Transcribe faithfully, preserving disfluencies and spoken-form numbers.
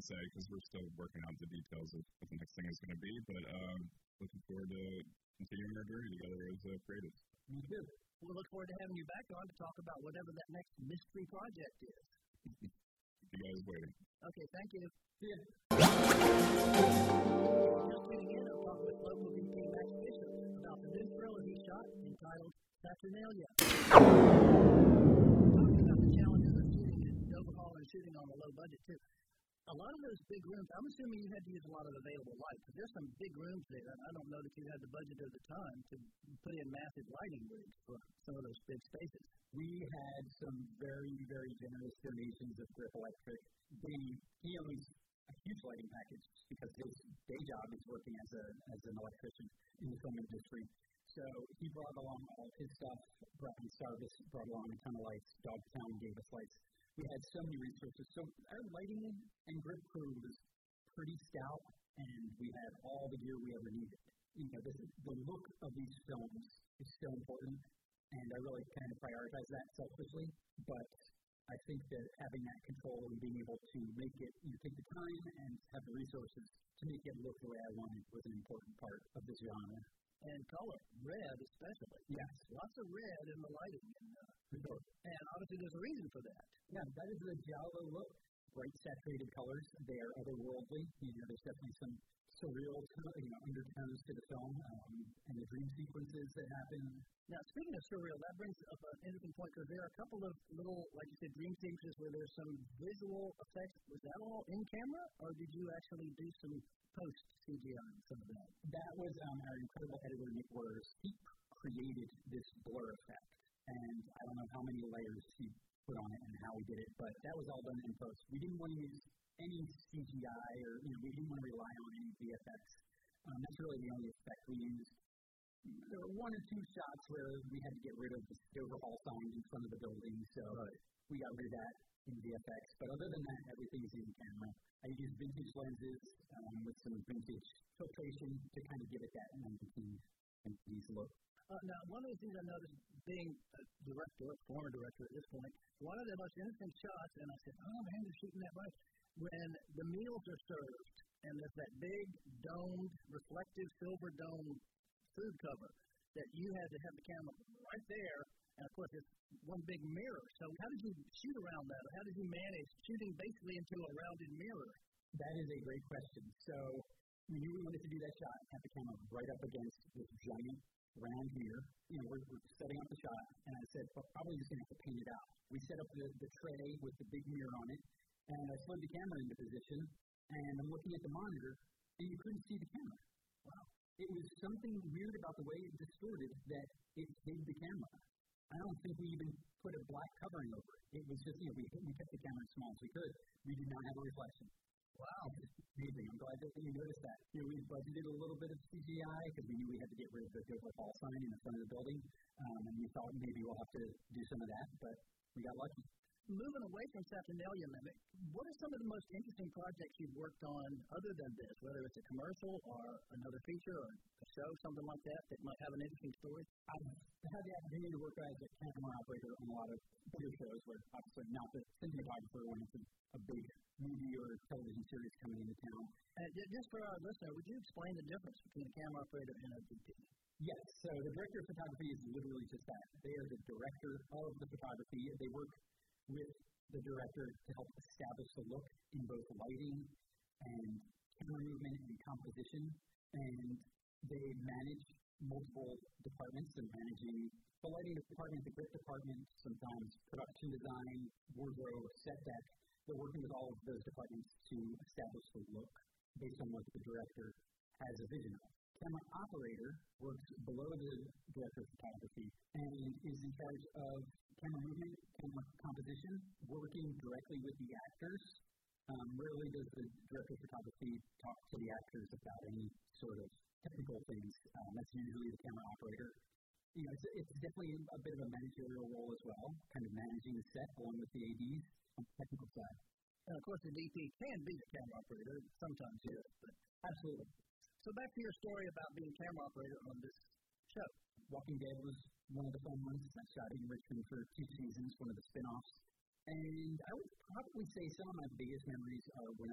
say because we're still working out the details of what the next thing is going to be. But um, looking forward to continuing our journey together as uh, creatives. Me too. We'll look forward to having you back on to talk about whatever that next mystery project is. You guys waiting. Okay, thank you. See ya. Just tuning in, I'm talking with local V P Max Fisher about the new thriller he shot entitled Saturnalia. Talking about the challenges of shooting in overhaul and shooting on a low budget, too. A lot of those big rooms, I'm assuming you had to use a lot of available light, because there's some big rooms there, and I don't know that you had the budget or the time to put in massive lighting rigs for some of those big spaces. We had some very, very generous donations of Grip Electric. They, he owns a huge lighting package because his day job is working as a as an electrician in the film industry. So he brought along all of his stuff, brought in Starvis, brought along a ton of lights, Dogtown gave us lights. We had so many resources. So our lighting and grip crew was pretty stout, and we had all the gear we ever needed. You know, this is, the look of these films is so important, and I really kind of prioritize that selfishly, but I think that having that control and being able to make it, you know, take the time and have the resources to make it look the way I wanted was an important part of this genre. And color, red especially. Yes. Lots of red in the lighting. And, uh, and obviously there's a reason for that. Yeah, that is the Giallo look. Bright saturated colors. They are otherworldly. You know, there's definitely some surreal, you know, undertones to the film, um, and the dream sequences that happen. Now, speaking of surreal, that brings up an interesting point, because there are a couple of little, like you said, dream sequences where there's some visual effects. Was that all in camera, or did you actually do some post-C G I on some of that? That was um, our incredible editor, Nick Wers. He created this blur effect, and I don't know how many layers he put on it and how we did it, but that was all done in post. We didn't want to use any C G I, or, you know, we didn't want to rely on any V F X. Um, that's really the only effect we used. There were one or two shots where we had to get rid of the overhaul sign in front of the building, so right. we got rid of that in V F X. But other than that, everything's in camera. I used vintage lenses um, with some vintage filtration to kind of give it that nineties look. Uh, now, one of the things I noticed, being a director, a former director at this point, one of the most interesting shots, and I said, oh man, they're shooting that right, when the meals are served, and there's that big domed, reflective silver dome food cover that you had to have the camera right there, and of course it's one big mirror. So how did you shoot around that? How did you manage shooting basically into a rounded mirror? That is a great question. So we knew we wanted to do that shot, have the camera right up against this giant round mirror. You know, we're, we're setting up the shot, and I said, well, probably just going to have to paint it out. We set up the, the tray with the big mirror on it, and I slid the camera into position, and I'm looking at the monitor, and you couldn't see the camera. Wow. It was something weird about the way it distorted that it hid the camera. I don't think we even put a black covering over it. It was just, you know, we, we kept the camera as small as we could. We did not have a reflection. Wow. Amazing. I'm glad that you noticed that. You know, we budgeted a little bit of C G I because we knew we had to get rid of the overhaul sign in the front of the building, um, and we thought maybe we'll have to do some of that, but we got lucky. Moving away from Saturnalia, what are some of the most interesting projects you've worked on other than this, whether it's a commercial or another feature or a show, something like that, that might have an interesting story? I've had the opportunity to work as a camera operator on a lot of bigger shows where obviously not the cinematographer when it's a, a big movie or television series coming into town. And just for our listener, would you explain the difference between a camera operator and a D P? Yes, so the director of photography is literally just that. They are the director of the photography. They work with the director to help establish the look in both lighting and camera movement and composition, and they manage multiple departments. They're managing the lighting department, the grip department, sometimes production design, wardrobe, set deck. They're working with all of those departments to establish the look based on what the director has a vision of. Camera operator works below the director of photography and is in charge of camera movement, camera composition, working directly with the actors. Um, rarely does the director of photography talk to the actors about any sort of technical things. Um, that's usually the camera operator. You know, it's, it's definitely a bit of a managerial role as well, kind of managing the set along with the A Ds on the technical side. And of course, the D P can be the camera operator, sometimes yes, but absolutely. So back to your story about being camera operator on this show. Walking Dead was one of the fun ones. I shot in Richmond for two seasons, one of the spin-offs. And I would probably say some of my biggest memories are when